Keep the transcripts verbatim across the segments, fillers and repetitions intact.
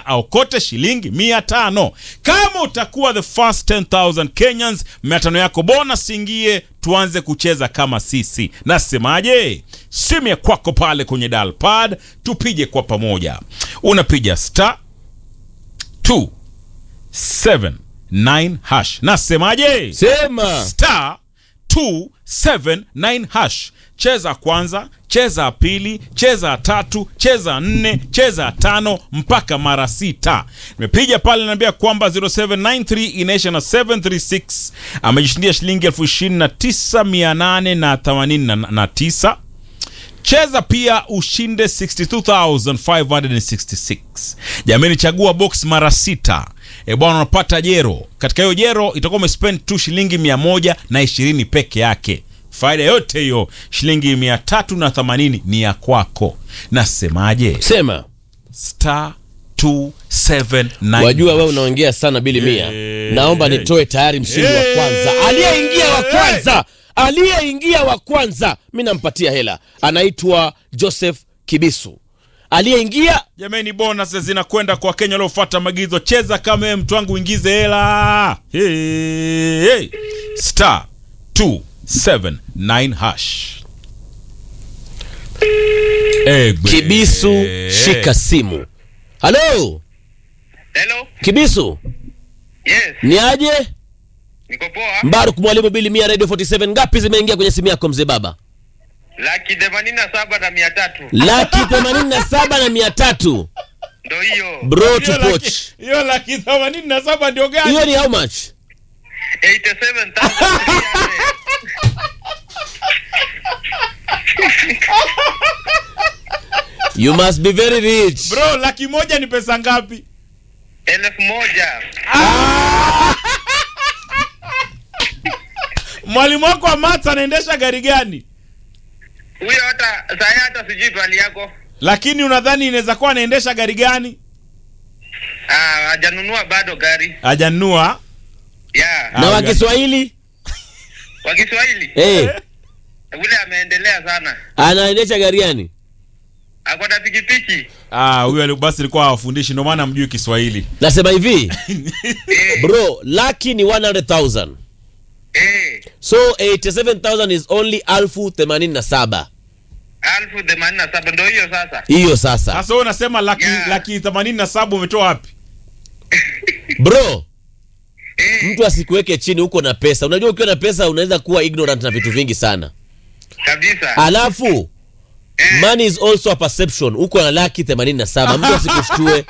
aokote shilingi mia tano. Kama utakuwa the first ten thousand Kenyans, mia tano yako bonus ingie, tuanze kucheza kama sisi. Nasemaje? Simu ya kwako pale kwenye dial pad, tupige kwa pamoja. Unapiga star two seven nine hash. Nasemaje? Sema Star two seven nine hash. Cheza kwanza, cheza pili, cheza tatu, cheza nne, cheza tano mpaka mara sita. Nimepiga pale naambia kwamba zero seven nine three inaisha na seven three six. Amejishindia shilingi elfu ishirini na tisa mia nane na themanini na tisa. Cheza pia ushinde sixty two thousand five hundred sixty-six. Jamani, chagua box mara sita. E bwana, unapata jero. Katika hiyo jero itakuwa umespend tu shilingi mia moja na ishirini peke yake. Faida yote hiyo shilingi mia tatu na themanini ni ya kwako. Nasemaje? Sema Star two seven nine. Wajua wewe unaongea sana bili mia. Hey, Naomba hey, nitoe tayari mshindi hey, wa kwanza. Aliyeingia wa kwanza. Aliyeingia wa kwanza mimi nampatia hela. Anaitwa Joseph Kibisu. Aliyeingia, jamani, bonus zinakwenda kwa Kenya waliofuata maagizo. Cheza kama wewe mtu wangu, ingize hela. Hey, hey. Star two seven nine hash. Egbe. Kibisu, shika simu. Hello? Hello? Kibisu? Yes. Ni aje? Niko poa. Mbaruk Mwalimu Bili Mia Radio forty seven. Ngapi zimeingia kwenye simu yako mzee baba? Laki themanini na saba na mia tatu. Laki themanini na saba na mia tatu. Ndo hiyo. Bro to poach. Hiyo laki themanini na saba ndio gani? Hiyo ni how much? eighty-seven thousand. You must be very rich. Bro, laki moja ni pesa ngapi? Elfu moja. Mwalimu wako wa maths anaendesha gari gani? Huyo hata saa hata sijui pali yako. Lakini unadhani inaweza kuwa anaendesha gari gani? Ah, hajanunua bado gari. Hajanunua? Yeah. Na wa Kiswahili? Wa Kiswahili? Eh. Ule ameendelea sana. Anaendesha gari gani? Ako na pikipiki. Ah, huyo basi alikuwa hawafundishi, ndio maana mjui Kiswahili. Nasema hivi. Bro, lucky ni one hundred thousand. Eh. So eighty-seven thousand is only alfu themanini na saba. Alfu themanini na saba ndo hiyo sasa. Hiyo sasa. Sasa wewe unasema laki Yeah. laki themanini na saba umetoa wapi? Bro, Eh. mtu asikuweke chini huko na pesa. Unajua ukiwa na pesa unaweza kuwa ignorant na vitu vingi sana. Kabisa. Alafu Eh. money is also a perception. Uko na laki themanini na saba. Mtu asikushtue.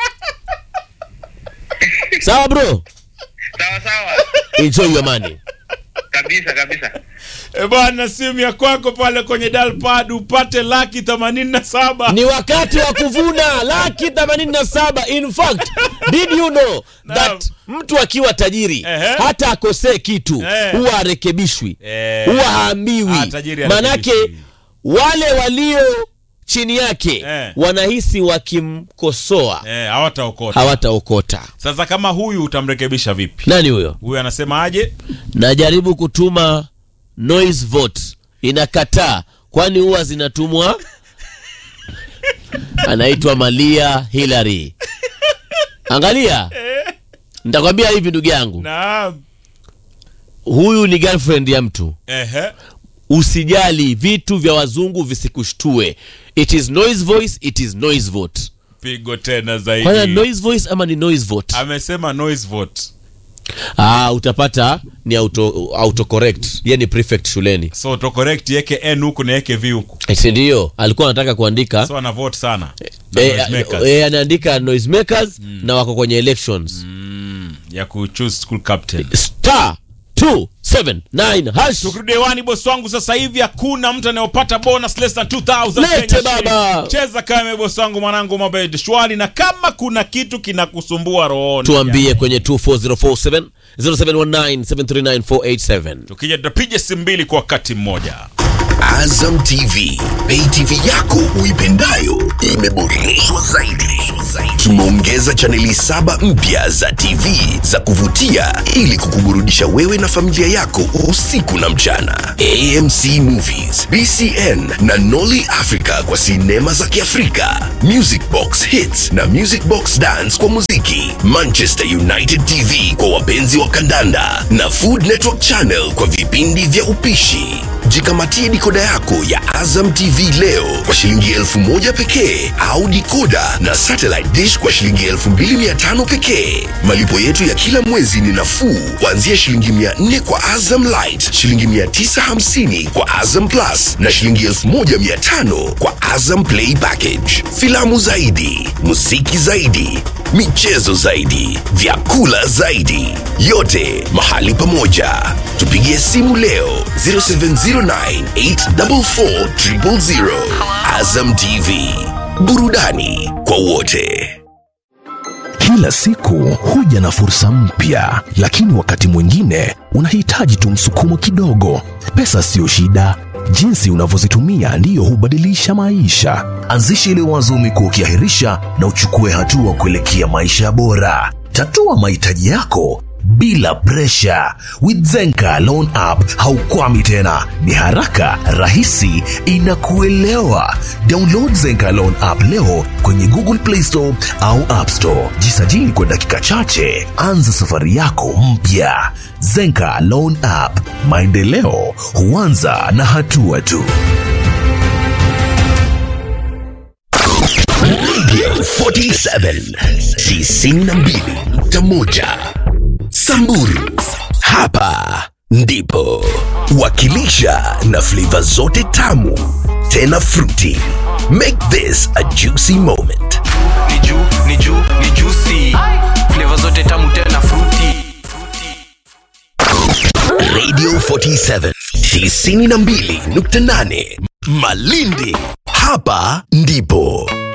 Sawa bro? Sawa sawa. Enjoy your money. Kabisa kabisa. E bwana, simu ya kwako pale kwenye dial pad upate laki themanini na saba. Ni wakati wa kuvuna laki themanini na saba. In fact, did you know that mtu akiwa tajiri Ehe. hata akosee kitu Eh. huwa arekebishwi, Eh. huwa haambiwi. Ah, tajiri Manake harekebishwi. wale walio chini yake Eh. wanahisi wakimkosoa Eh, hawataokota. hawataokota. Sasa kama huyu utamrekebisha vipi? Nani huyo? Huyu anasema aje? Najaribu kutuma noise vote, inakataa. Kwani huwa zinatumwa? Anaitwa Malia Hillary. Angalia, nitakwambia hivi ndugu yangu, Naam. huyu ni girlfriend ya mtu. Ehe. Usijali vitu vya wazungu visikushtue. It is noise voice, it is noise vote. Pigo tena zaidi. Kwa noise voice ama ni noise vote? Amesema noise vote. Ah, utapata ni auto autocorrect. Yeye ni prefect shuleni. So to correct yeke N huku na yeke V huku. Eti ndio alikuwa anataka kuandika. So ana vote sana. The Eh, noisemakers. eh, anaandika noisemakers mm. na wako kwenye elections. Mm, ya ku choose school captain. Star two seven nine hash. Tukirudi hewani boss wangu, sasa hivi hakuna mtu anayopata bonus less than two thousand. Lete baba. Cheza kama boss wangu, mwanangu, mabed shwari, na kama kuna kitu kinakusumbua rohoni Tuambie kwenye two four zero four seven zero seven one nine seven three nine four eight seven. tukija tutapiga simu mbili kwa wakati mmoja. Azam T V, Pay T V yako uipendayo imeboreshwa zaidi. Tumeongeza chaneli saba mpya za T V za kuvutia ili kukuburudisha wewe na familia yako usiku na mchana. A M C Movies, B C N na Nolly Africa kwa sinema za Kiafrika, Music Box Hits na Music Box Dance kwa muziki, Manchester United T V kwa wapenzi wa kandanda na Food Network Channel kwa vipindi vya upishi. Jikamatie dikoda yako ya Azam T V leo kwa shilingi elfu moja pekee au dikoda na satellite dish kwa shilingi elfu mbili mia tano pekee. Malipo yetu ya kila mwezi ni nafuu kuanzia shilingi mia nne kwa Azam Lite, shilingi mia tisa hamsini kwa Azam Plus na shilingi elfu moja mia tano kwa Azam Play Package. Filamu zaidi, muziki zaidi, michezo zaidi, vyakula zaidi, yote mahali pamoja. Tupigie simu leo zero seven zero nine eight four four zero zero zero. Azam T V, burudani kwa wote. Kila siku huja na fursa mpya, lakini wakati mwingine unahitaji tu msukumo kidogo. Pesa sio shida, jinsi unavyozitumia ndiyo hubadilisha maisha. Anzisha ile wazo umekuwa ukiahirisha na uchukue hatua kuelekea maisha bora. Tatua mahitaji yako bila presha. With Zenka Loan App haukwami tena, ni haraka, rahisi, inakuelewa. Download Zenka Loan App leo kwenye Google Play Store au App Store. Jisajili kwa dakika chache, anza safari yako mpya. Zenka Loan App, maendeleo huanza na hatua tu. Radio forty-seven, tisini na mbili nukta moja Samburu, hapa ndipo. Wakilisha na flavor zote tamu tena fruity. Make this a juicy moment. Ni juu, ni juu, ni juicy. Flavor zote tamu tena fruity. Radio forty-seven, tisini na mbili nukta nane Malindi, hapa ndipo.